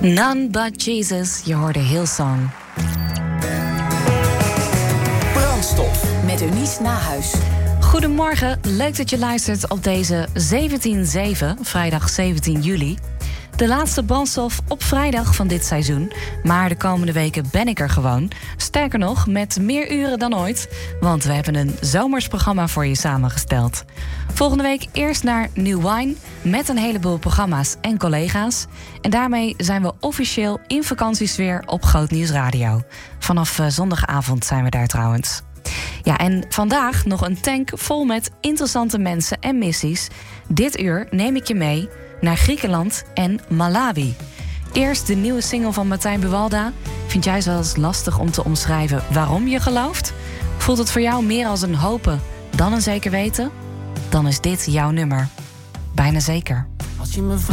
None But Jesus, je hoorde Hillsong. Brandstof met Eunice Nahuis. Goedemorgen, leuk dat je luistert op deze 17/7, vrijdag 17 juli. De laatste brandstof op vrijdag van dit seizoen. Maar de komende weken ben ik er gewoon. Sterker nog, met meer uren dan ooit. Want we hebben een zomers programma voor je samengesteld. Volgende week eerst naar New Wine met een heleboel programma's en collega's. En daarmee zijn we officieel in vakantiesfeer op Groot Nieuws Radio. Vanaf zondagavond zijn we daar trouwens. Ja, en vandaag nog een tank vol met interessante mensen en missies. Dit uur neem ik je mee naar Griekenland en Malawi. Eerst de nieuwe single van Martijn Buwalda. Vind jij zelfs lastig om te omschrijven waarom je gelooft? Voelt het voor jou meer als een hopen dan een zeker weten? Dan is dit jouw nummer. Bijna zeker. Als je me